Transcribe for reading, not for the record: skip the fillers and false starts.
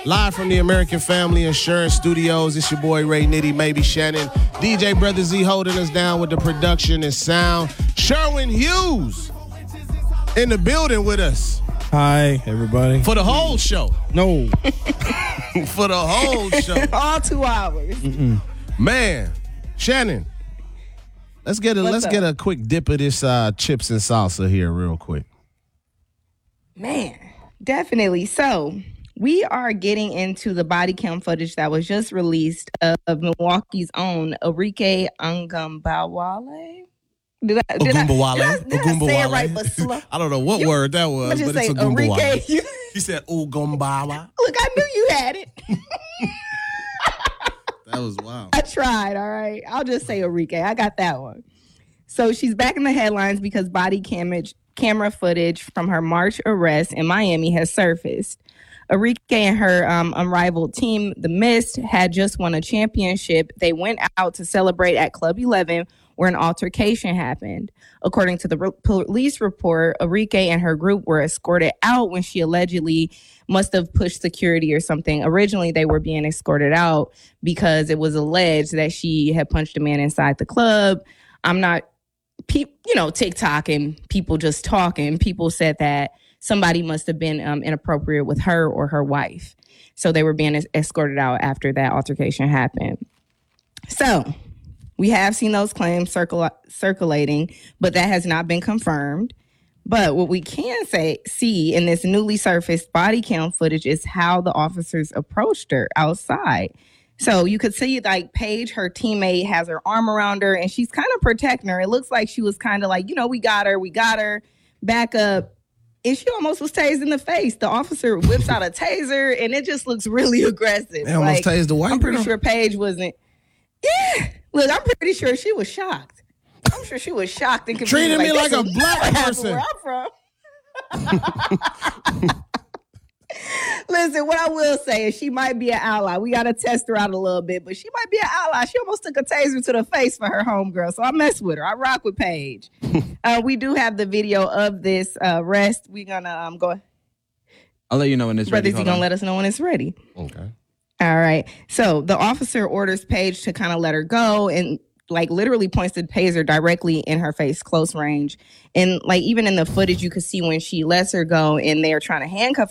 Live from the American Family Insurance Studios, it's your boy Ray Nitty, maybe Shannon. DJ Brother Z holding us down with the production and sound. Sherwin Hughes in the building with us. Hi, everybody. For the whole show. No. For the whole show. All 2 hours. Man, Shannon, let's get a quick dip of this chips and salsa here real quick. Man, definitely. So we are getting into the body cam footage that was just released of Milwaukee's own Arike Ogunbowale. Did I say it right, but slow? I don't know what word that was, but it's Ogunbowale. He said Ogunbowale. Look, I knew you had it. That was wild. I tried, all right. I'll just say Arike. I got that one. So she's back in the headlines because body camera footage from her March arrest in Miami has surfaced. Arike and her unrivaled team, the Mist, had just won a championship. They went out to celebrate at Club 11, where an altercation happened. According to the police report, Arike and her group were escorted out when she allegedly must have pushed security or something. Originally, they were being escorted out because it was alleged that she had punched a man inside the club. I'm not, TikTok and people just talking. People said that somebody must have been inappropriate with her or her wife. So they were being escorted out after that altercation happened. So we have seen those claims circulating, but that has not been confirmed. But what we can see in this newly surfaced body cam footage is how the officers approached her outside. So you could see like Paige, her teammate, has her arm around her and she's kind of protecting her. It looks like she was kind of like, we got her, back up. And she almost was tased in the face. The officer whips out a taser and it just looks really aggressive. They almost tased the white I'm pretty girl. sure Paige wasn't. Yeah. Look, I'm pretty sure she was shocked. I'm sure she was shocked and confused. Treating me like a black person. Where I'm from. Listen, what I will say is she might be an ally. We got to test her out a little bit, but she might be an ally. She almost took a taser to the face for her homegirl, so I mess with her. I rock with Paige. We do have the video of this arrest. We're going to go. I'll let you know when it's ready. Brother's going to let us know when it's ready. Okay. All right. So the officer orders Paige to kind of let her go and literally points the taser directly in her face, close range. And even in the footage, you could see when she lets her go and they're trying to handcuff her.